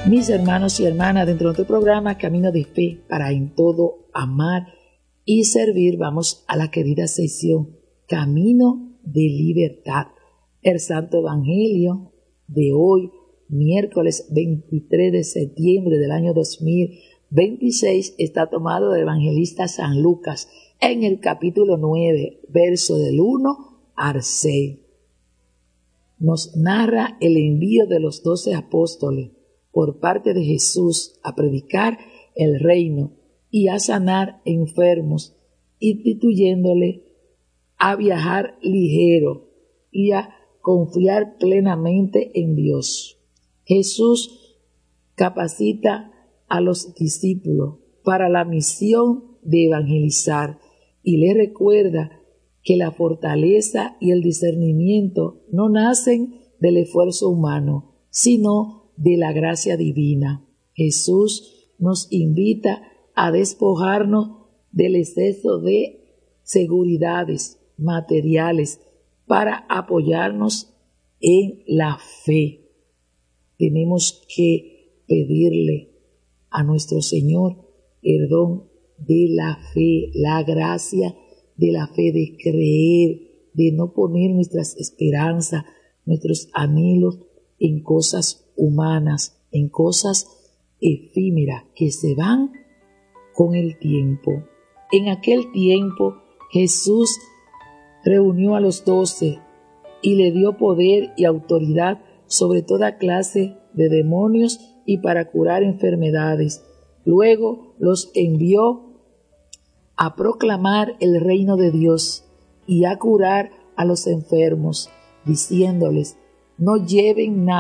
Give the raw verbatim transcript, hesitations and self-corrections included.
Mis hermanos y hermanas, dentro de nuestro programa Camino de Fe para en todo amar y servir, vamos a la querida sección Camino de Libertad. El Santo Evangelio de hoy, miércoles veintitrés de septiembre del año dos mil veintiséis, está tomado del evangelista San Lucas en el capítulo nueve, verso del uno al seis. Nos narra el envío de los doce apóstoles por parte de Jesús a predicar el reino y a sanar enfermos, instituyéndole a viajar ligero y a confiar plenamente en Dios. Jesús capacita a los discípulos para la misión de evangelizar y les recuerda que la fortaleza y el discernimiento no nacen del esfuerzo humano, sino de la gracia divina. Jesús nos invita a despojarnos del exceso de seguridades materiales para apoyarnos en la fe. Tenemos que pedirle a nuestro Señor el don de la fe, la gracia de la fe, de creer, de no poner nuestras esperanzas, nuestros anhelos en cosas humanas, en cosas efímeras que se van con el tiempo. En aquel tiempo Jesús reunió a los doce y le dio poder y autoridad sobre toda clase de demonios y para curar enfermedades. Luego los envió a proclamar el reino de Dios y a curar a los enfermos, diciéndoles: no lleven nada